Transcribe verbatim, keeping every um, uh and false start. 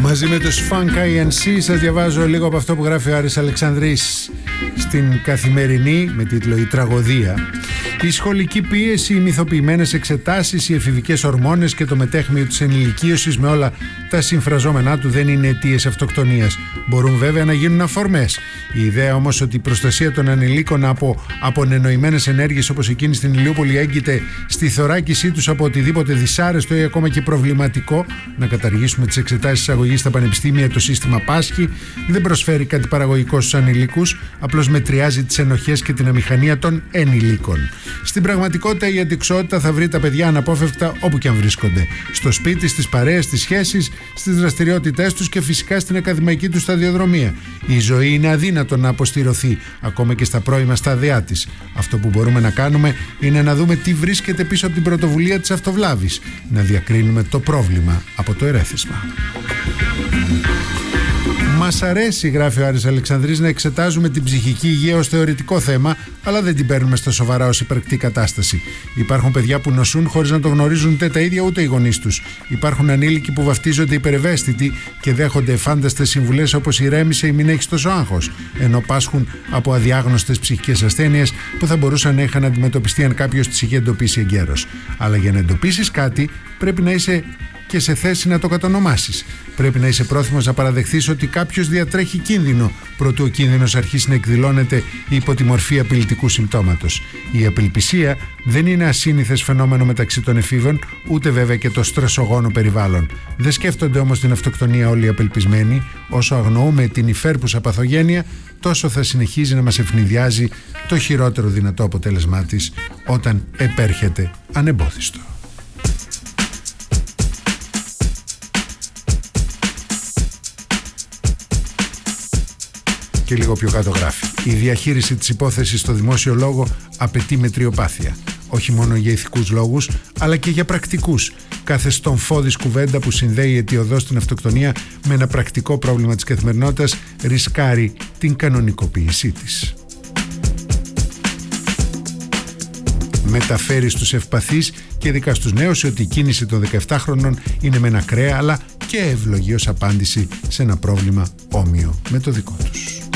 Μαζί με τους Funk άι εν σι σας διαβάζω λίγο από αυτό που γράφει ο Άρης Αλεξανδρής στην Καθημερινή με τίτλο «Η τραγωδία». Η σχολική πίεση, οι μυθοποιημένες εξετάσεις, οι εφηβικές ορμόνες και το μετέχμιο της ενηλικίωσης με όλα τα συμφραζόμενά του δεν είναι αιτίες αυτοκτονίας. Μπορούν βέβαια να γίνουν αφορμές. Η ιδέα όμως ότι η προστασία των ανηλίκων από απονενοημένες ενέργειες όπως εκείνη στην Ηλιούπολη έγκυται στη θωράκισή τους από οτιδήποτε δυσάρεστο ή ακόμα και προβληματικό, να καταργήσουμε τις εξετάσεις εισαγωγής στα πανεπιστήμια, το σύστημα πάσχει, δεν προσφέρει κάτι παραγωγικό στους ανηλίκους, απλώς μετριάζει τις ενοχές και την αμηχανία των ενηλίκων. Στην πραγματικότητα η αντιξότητα θα βρει τα παιδιά αναπόφευκτα όπου και αν βρίσκονται. Στο σπίτι, στις παρέες, στις σχέσεις, στις δραστηριότητές τους και φυσικά στην ακαδημαϊκή τους σταδιοδρομία. Η ζωή είναι αδύνατο να αποστηρωθεί ακόμα και στα πρώιμα στάδια της. Αυτό που μπορούμε να κάνουμε είναι να δούμε τι βρίσκεται πίσω από την πρωτοβουλία της αυτοβλάβης, να διακρίνουμε το πρόβλημα από το ερέθισμα. Μας αρέσει, γράφει ο Άρης Αλεξανδρής, να εξετάζουμε την ψυχική υγεία ως θεωρητικό θέμα, αλλά δεν την παίρνουμε στα σοβαρά ως υπαρκτή κατάσταση. Υπάρχουν παιδιά που νοσούν χωρίς να το γνωρίζουν ούτε τα ίδια ούτε οι γονείς τους. Υπάρχουν ανήλικοι που βαφτίζονται υπερευαίσθητοι και δέχονται εφάνταστες συμβουλές όπως ηρέμησε ή μην έχεις τόσο άγχος, ενώ πάσχουν από αδιάγνωστες ψυχικές ασθένειες που θα μπορούσαν να είχαν αντιμετωπιστεί αν κάποιος τις είχε εντοπίσει εγκαίρως. Αλλά για να εντοπίσεις κάτι πρέπει να είσαι και σε θέση να το κατονομάσεις. Πρέπει να είσαι πρόθυμος να παραδεχθείς ότι κάποιος διατρέχει κίνδυνο προτού ο κίνδυνος αρχίσει να εκδηλώνεται υπό τη μορφή απειλητικού συμπτώματος. Η απελπισία δεν είναι ασύνηθες φαινόμενο μεταξύ των εφήβων, ούτε βέβαια και το στρεσογόνο περιβάλλον. Δεν σκέφτονται όμως την αυτοκτονία όλοι οι απελπισμένοι. Όσο αγνοούμε την υφέρπουσα παθογένεια, τόσο θα συνεχίζει να μας ευνηδιάζει το χειρότερο δυνατό αποτέλεσμά της όταν επέρχεται ανεμπόδιστο. Και λίγο πιο κάτω γράφει: η διαχείριση της υπόθεσης στο δημόσιο λόγο απαιτεί μετριοπάθεια. Όχι μόνο για ηθικούς λόγους, αλλά και για πρακτικούς. Κάθε στομφώδης κουβέντα που συνδέει αιτιοδός την αυτοκτονία με ένα πρακτικό πρόβλημα της καθημερινότητας ρισκάρει την κανονικοποίησή της. Μεταφέρει στους ευπαθείς και ειδικά στους νέους ότι η κίνηση των δεκαεπτάχρονων είναι με ένα ακραία αλλά και εύλογη ως απάντηση σε ένα πρόβλημα όμοιο με το δικό τους.